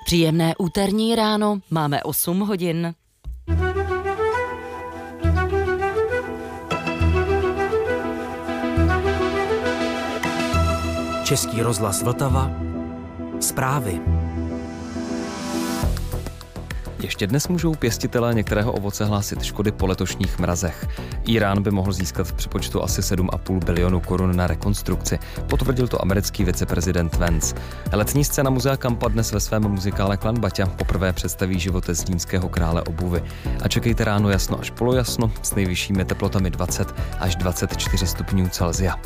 Příjemné úterní ráno, máme 8 hodin. Český rozhlas Vltava. Zprávy. Ještě dnes můžou pěstitelé některého ovoce hlásit škody po letošních mrazech. Írán by mohl získat v přepočtu asi 7,5 bilionu korun na rekonstrukci, potvrdil to americký viceprezident Vance. Letní scéna muzea Kampa dnes ve svém muzikále Klan Baťa poprvé představí život zlínského krále obuvy. A čekejte ráno jasno až polojasno s nejvyššími teplotami 20 až 24 stupňů Celsia.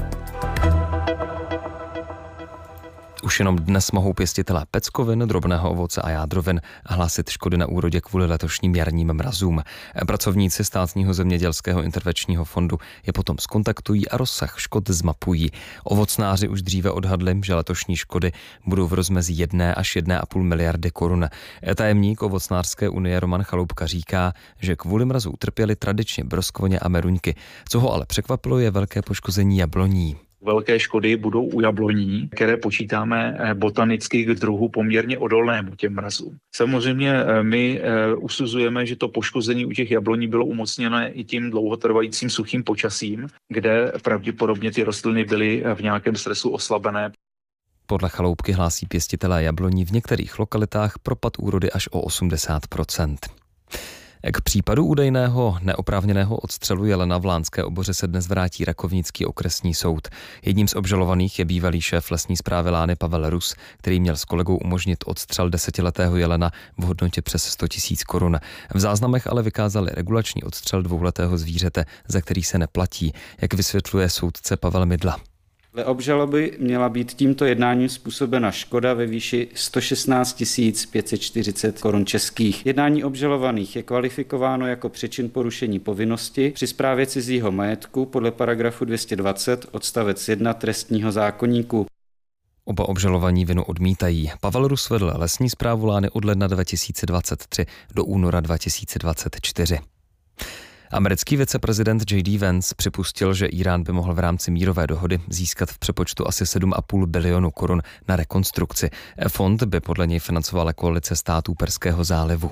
Už jenom dnes mohou pěstitelé peckovin, drobného ovoce a jádrovin hlásit škody na úrodě kvůli letošním jarním mrazům. Pracovníci státního zemědělského intervenčního fondu je potom zkontaktují a rozsah škod zmapují. Ovocnáři už dříve odhadli, že letošní škody budou v rozmezí 1 až 1,5 miliardy korun. Tajemník Ovocnářské unie Roman Chaloupka říká, že kvůli mrazů trpěli tradičně broskvoně a meruňky. Co ho ale překvapilo, je velké poškození jabloní. Velké škody budou u jabloní, které počítáme botanicky k druhu poměrně odolnému těm mrazům. Samozřejmě my usuzujeme, že to poškození u těch jabloní bylo umocněné i tím dlouhotrvajícím suchým počasím, kde pravděpodobně ty rostliny byly v nějakém stresu oslabené. Podle Chaloupky hlásí pěstitelé jabloní v některých lokalitách propad úrody až o 80%. K případu údajného neoprávněného odstřelu jelena v Lánské Oboře se dnes vrátí Rakovnický okresní soud. Jedním z obžalovaných je bývalý šéf lesní správy Lány Pavel Rus, který měl s kolegou umožnit odstřel 10letého jelena v hodnotě přes 100 000 korun. V záznamech ale vykázali regulační odstřel 2letého zvířete, za který se neplatí, jak vysvětluje soudce Pavel Midla. Dle obžaloby měla být tímto jednáním způsobena škoda ve výši 116 540 korun českých. Jednání obžalovaných je kvalifikováno jako přečin porušení povinnosti při správě cizího majetku podle paragrafu 220 odstavec 1 trestního zákoníku. Oba obžalovaní vinu odmítají. Pavel Rus vedl lesní správu Lány od ledna 2023 do února 2024. Americký viceprezident J.D. Vance připustil, že Írán by mohl v rámci mírové dohody získat v přepočtu asi 7,5 bilionu korun na rekonstrukci. Fond by podle něj financovala koalice států Perského zálivu.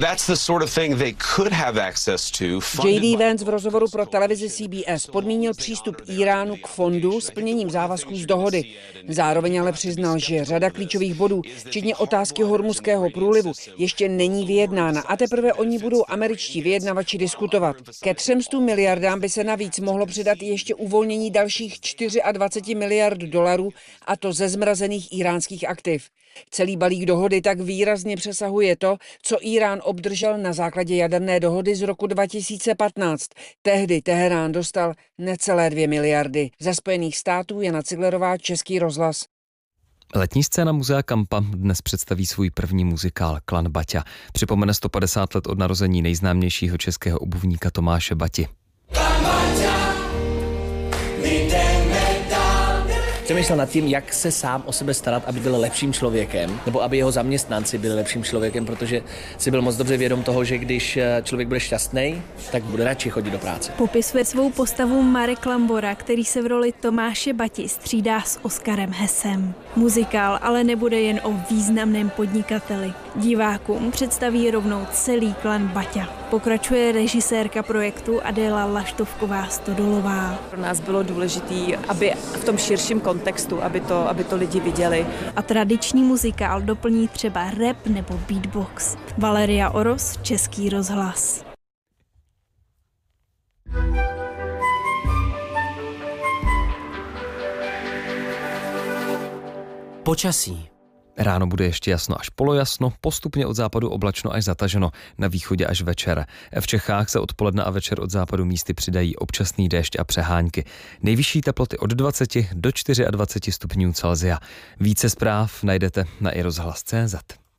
J.D. Vance v rozhovoru pro televizi CBS podmínil přístup Íránu k fondu splněním závazků z dohody. Zároveň ale přiznal, že řada klíčových bodů, včetně otázky Hormuzského průlivu, ještě není vyjednána a teprve o ní budou američtí vyjednavači diskutovat. Ke 300 miliardám by se navíc mohlo přidat ještě uvolnění dalších 24 miliard dolarů, a to ze zmrazených íránských aktiv. Celý balík dohody tak výrazně přesahuje to, co Írán obdržel na základě jaderné dohody z roku 2015. Tehdy Teherán dostal necelé 2 miliardy. Ze Spojených států Jana Ciglerová, Český rozhlas. Letní scéna muzea Kampa dnes představí svůj první muzikál Klan Baťa. Připomene 150 let od narození nejznámějšího českého obuvníka Tomáše Bati. Přemýšlel nad tím, jak se sám o sebe starat, aby byl lepším člověkem, nebo aby jeho zaměstnanci byli lepším člověkem, protože si byl moc dobře vědom toho, že když člověk bude šťastný, tak bude radši chodit do práce. Popisuje svou postavu Marek Lambora, který se v roli Tomáše Bati střídá s Oskarem Hessem. Muzikál ale nebude jen o významném podnikateli. Divákům představí rovnou celý klan Baťa. Pokračuje režisérka projektu Adéla Laštovková Stodolová. Pro nás bylo důležité, aby v tom širším kontextu, aby to lidi viděli. A tradiční muzikál doplní třeba rap nebo beatbox. Valeria Oros, Český rozhlas. Počasí. Ráno bude ještě jasno až polojasno, postupně od západu oblačno až zataženo, na východě až večer. V Čechách se odpoledne a večer od západu místy přidají občasný déšť a přehánky. Nejvyšší teploty od 20 do 24 stupňů Celsia. Více zpráv najdete na iRozhlas.cz.